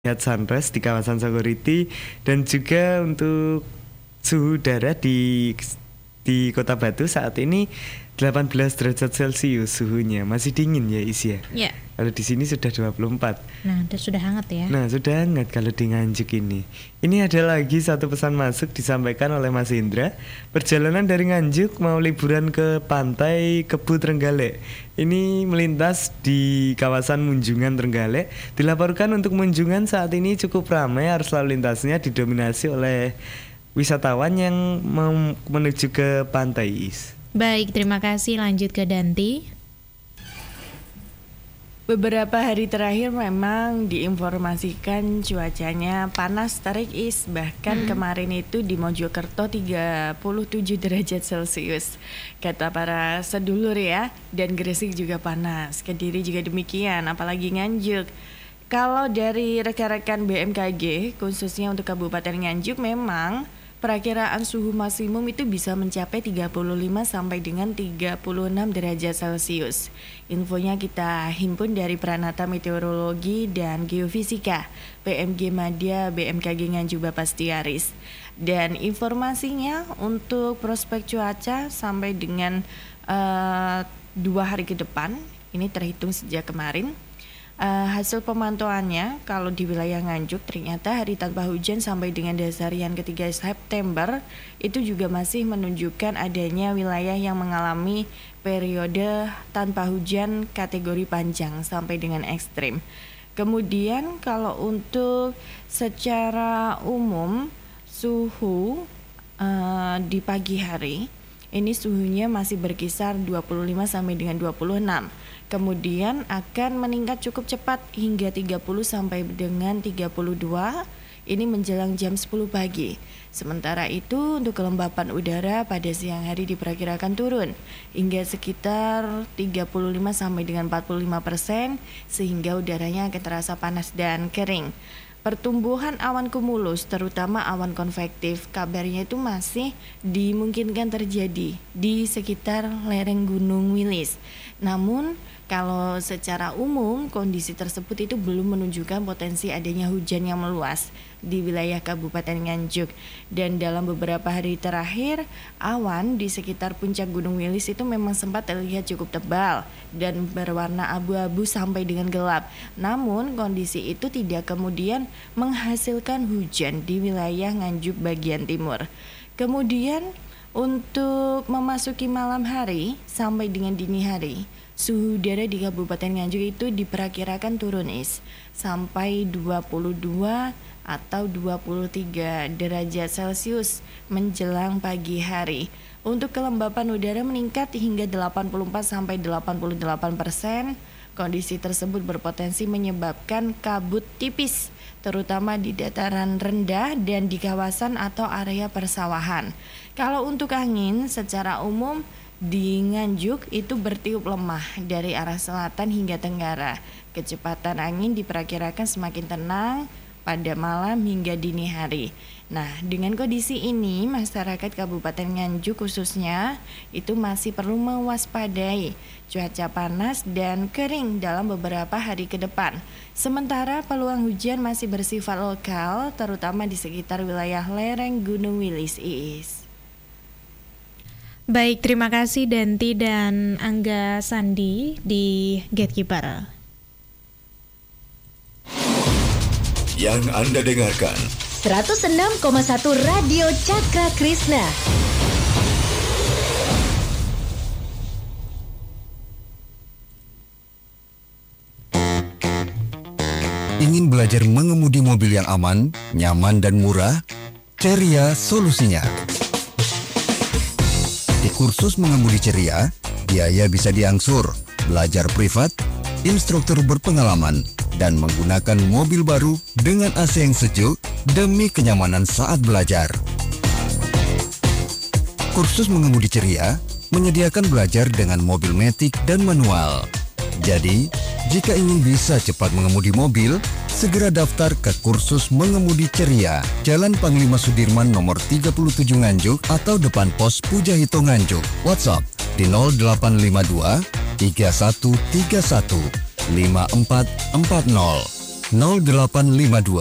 lihat sunrise di kawasan Sogoriti dan juga untuk suhu udara di Kota Batu saat ini 18 derajat Celcius suhunya. Masih dingin ya Is ya? Ya. Kalau di sini sudah 24. Nah, sudah hangat ya. Nah, sudah hangat kalau di Nganjuk ini. Ini ada lagi satu pesan masuk disampaikan oleh Mas Indra. Perjalanan dari Nganjuk mau liburan ke pantai Kebu Trenggalek. Ini melintas di kawasan Munjungan Trenggalek. Dilaporkan untuk Munjungan saat ini cukup ramai, arus lalu lintasnya didominasi oleh wisatawan yang mau menuju ke pantai Is. Baik, terima kasih. Lanjut ke Danti. Beberapa hari terakhir memang diinformasikan cuacanya panas terik Is. Bahkan kemarin itu di Mojokerto 37 derajat Celcius. Kata para sedulur ya. Dan Gresik juga panas. Kediri juga demikian, apalagi Nganjuk. Kalau dari rekan-rekan BMKG khususnya untuk Kabupaten Nganjuk memang perakiraan suhu maksimum itu bisa mencapai 35 sampai dengan 36 derajat Celcius. Infonya kita himpun dari Pranata Meteorologi dan Geofisika PMG Madya BMKG Nganjuk Bapak Stiaris. Dan informasinya untuk prospek cuaca sampai dengan 2 hari ke depan, ini terhitung sejak kemarin. Hasil pemantauannya kalau di wilayah Nganjuk ternyata hari tanpa hujan sampai dengan dasarian ketiga September itu juga masih menunjukkan adanya wilayah yang mengalami periode tanpa hujan kategori panjang sampai dengan ekstrim. Kemudian kalau untuk secara umum suhu di pagi hari ini suhunya masih berkisar 25 sampai dengan 26. Kemudian akan meningkat cukup cepat hingga 30 sampai dengan 32. Ini menjelang jam 10 pagi. Sementara itu untuk kelembapan udara pada siang hari diperkirakan turun hingga sekitar 35 sampai dengan 45%, sehingga udaranya akan terasa panas dan kering. Pertumbuhan awan kumulus terutama awan konvektif kabarnya itu masih dimungkinkan terjadi di sekitar lereng Gunung Wilis. Namun kalau secara umum kondisi tersebut itu belum menunjukkan potensi adanya hujan yang meluas di wilayah Kabupaten Nganjuk. Dan dalam beberapa hari terakhir awan di sekitar puncak Gunung Wilis itu memang sempat terlihat cukup tebal dan berwarna abu-abu sampai dengan gelap. Namun kondisi itu tidak kemudian menghasilkan hujan di wilayah Nganjuk bagian timur. Kemudian untuk memasuki malam hari sampai dengan dini hari, suhu udara di Kabupaten Nganjuk itu diperkirakan turun Is sampai 22 atau 23 derajat Celcius menjelang pagi hari. Untuk kelembapan udara meningkat hingga 84 sampai 88%. Kondisi tersebut berpotensi menyebabkan kabut tipis terutama di dataran rendah dan di kawasan atau area persawahan. Kalau untuk angin secara umum di Nganjuk itu bertiup lemah dari arah selatan hingga tenggara. Kecepatan angin diperkirakan semakin tenang pada malam hingga dini hari. Nah, dengan kondisi ini masyarakat Kabupaten Nganjuk khususnya itu masih perlu mewaspadai cuaca panas dan kering dalam beberapa hari ke depan. Sementara peluang hujan masih bersifat lokal terutama di sekitar wilayah lereng Gunung Wilis Iis. Baik, terima kasih Danti dan Angga Sandi di Gatekeeper. Yang Anda dengarkan 106,1 Radio Cakra Krisna. Ingin belajar mengemudi mobil yang aman, nyaman dan murah? Ceria solusinya. Di kursus mengemudi Ceria, biaya bisa diangsur, belajar privat, instruktur berpengalaman, dan menggunakan mobil baru dengan AC yang sejuk demi kenyamanan saat belajar. Kursus mengemudi Ceria menyediakan belajar dengan mobil matic dan manual. Jadi, jika ingin bisa cepat mengemudi mobil, segera daftar ke kursus mengemudi Ceria, Jalan Panglima Sudirman nomor 37 Nganjuk atau depan pos Pujahito Nganjuk. WhatsApp di 0852 3131 5440. 0852